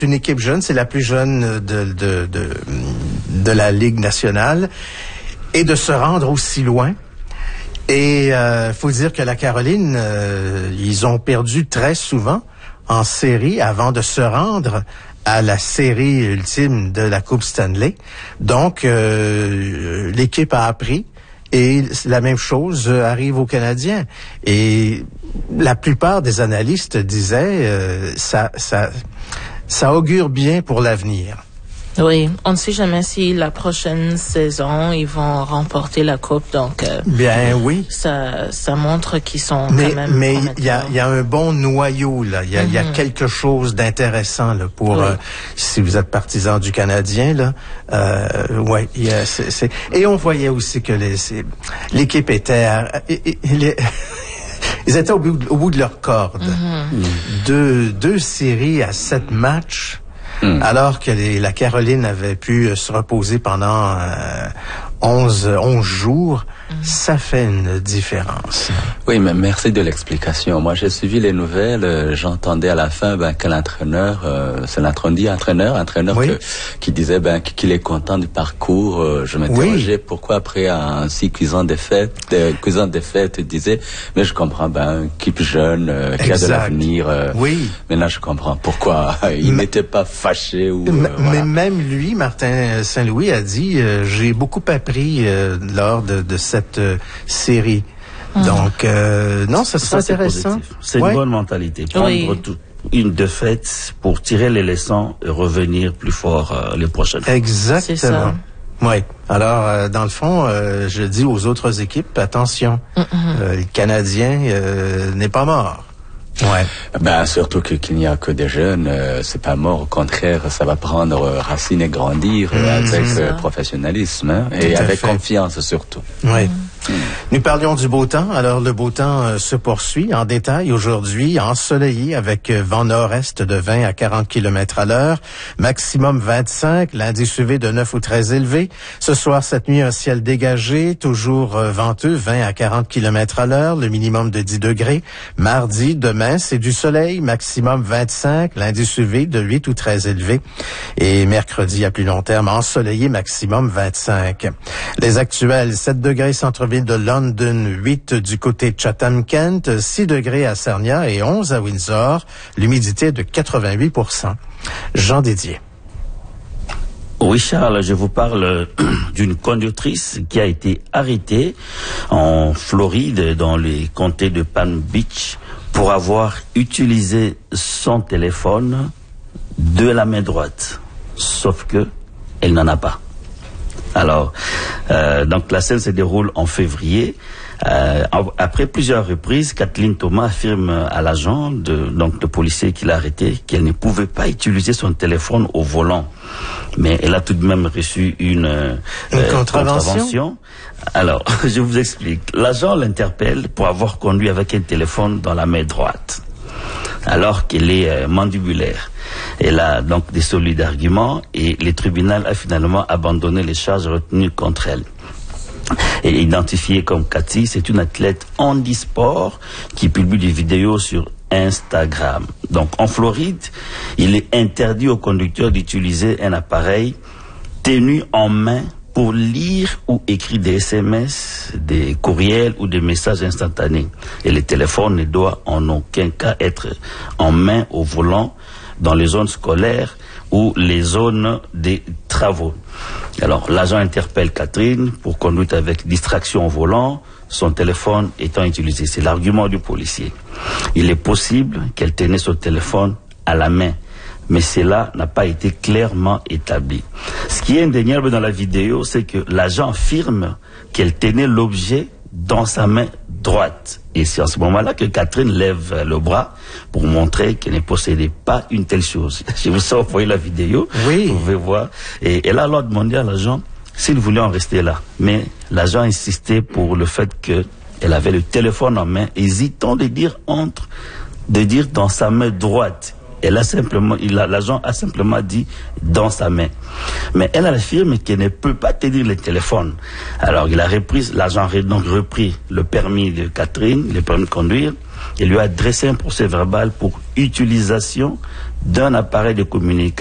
une équipe jeune, c'est la plus jeune de la Ligue nationale, et de se rendre aussi loin. Et faut dire que la Caroline, ils ont perdu très souvent en série avant de se rendre à la série ultime de la Coupe Stanley. Donc, l'équipe a appris. Et la même chose arrive aux Canadiens. Et la plupart des analystes disaient ça augure bien pour l'avenir. Oui, on ne sait jamais si la prochaine saison ils vont remporter la coupe, donc bien oui. Ça montre qu'ils sont quand même. Mais il y a un bon noyau là. Il y a quelque chose d'intéressant là pour si vous êtes partisan du Canadien là. Ouais, et on voyait aussi que l'équipe était ils étaient au bout de leur corde. Deux séries à 7 matchs. Alors que la Caroline avait pu se reposer pendant 11 jours, ça fait une différence. Oui, mais merci de l'explication. Moi, j'ai suivi les nouvelles, j'entendais à la fin que l'entraîneur, c'est l'entraîneur oui. qui disait qu'il est content du parcours. Je m'interrogeais pourquoi après un si cuisant défaite, il disait, mais je comprends, équipe jeune, qui a de l'avenir. Oui. Maintenant, je comprends pourquoi il n'était pas fâché ou. Mais même lui, Martin Saint-Louis a dit, j'ai beaucoup appris lors de cette série. Donc, non, ça serait intéressant. C'est une bonne mentalité. Prendre une défaite pour tirer les leçons et revenir plus fort les prochaines fois. Exactement. C'est ça. Oui. Alors, dans le fond, je dis aux autres équipes, attention, le Canadien n'est pas mort. Ouais. Surtout qu'il n'y a que des jeunes, c'est pas mort. Au contraire, ça va prendre racine et grandir avec professionnalisme et avec confiance surtout. Oui. Nous parlions du beau temps. Alors, le beau temps se poursuit en détail aujourd'hui, ensoleillé avec vent nord-est de 20 à 40 km à l'heure, maximum 25, l'indice UV de 9 ou très élevé. Ce soir, cette nuit, un ciel dégagé, toujours venteux, 20 à 40 km à l'heure, le minimum de 10 degrés. Mardi, demain, c'est du soleil, maximum 25, l'indice UV de 8 ou très élevé. Et mercredi, à plus long terme, ensoleillé, maximum 25. Les actuels, 7 degrés centre-ville de London, 8 du côté de Chatham-Kent, 6 degrés à Sarnia et 11 à Windsor, l'humidité de 88%. Jean Didier. Oui, Charles, je vous parle d'une conductrice qui a été arrêtée en Floride, dans les comtés de Palm Beach, pour avoir utilisé son téléphone de la main droite. Sauf que elle n'en a pas. Alors, donc la scène se déroule en février. Après plusieurs reprises, Kathleen Thomas affirme à l'agent, le policier qui l'a arrêté, qu'elle ne pouvait pas utiliser son téléphone au volant. Mais elle a tout de même reçu une contravention. Alors, je vous explique. L'agent l'interpelle pour avoir conduit avec un téléphone dans la main droite, alors qu'elle est mandibulaire. Elle a donc des solides arguments et le tribunal a finalement abandonné les charges retenues contre elle. Et identifiée comme Cathy, c'est une athlète handisport qui publie des vidéos sur Instagram. Donc en Floride, il est interdit aux conducteurs d'utiliser un appareil tenu en main pour lire ou écrire des SMS, des courriels ou des messages instantanés. Et le téléphone ne doit en aucun cas être en main au volant dans les zones scolaires ou les zones des travaux. Alors, l'agent interpelle Catherine pour conduite avec distraction au volant, son téléphone étant utilisé. C'est l'argument du policier. Il est possible qu'elle tenait son téléphone à la main, mais cela n'a pas été clairement établi. Ce qui est indéniable dans la vidéo, c'est que l'agent affirme qu'elle tenait l'objet dans sa main droite. Et c'est en ce moment-là que Catherine lève le bras pour montrer qu'elle ne possédait pas une telle chose. Je vous ai envoyé la vidéo, oui. Vous pouvez voir. Et elle a alors demandé à l'agent s'il voulait en rester là. Mais l'agent insistait pour le fait qu'elle avait le téléphone en main, hésitant de dire dans sa main droite. L'agent a simplement dit dans sa main. Mais elle affirme qu'elle ne peut pas tenir le téléphone. Alors l'agent a donc repris le permis de Catherine, le permis de conduire, et lui a dressé un procès verbal pour utilisation d'un appareil de communication